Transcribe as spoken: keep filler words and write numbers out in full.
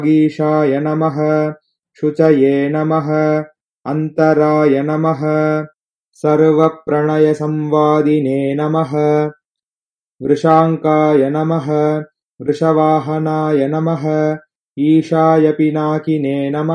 गीशाय नमः शुचये नमः अन्तराय नमः सर्वप्रणयसंवादिने नमः वृषाङ्काय नमः वृषवाहनाय नमः ईशाय पिनाकिने नमः।